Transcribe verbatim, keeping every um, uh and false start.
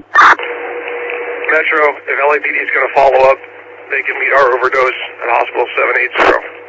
Metro, if L A P D is going to follow up, they can meet our overdose at Hospital seven eight zero.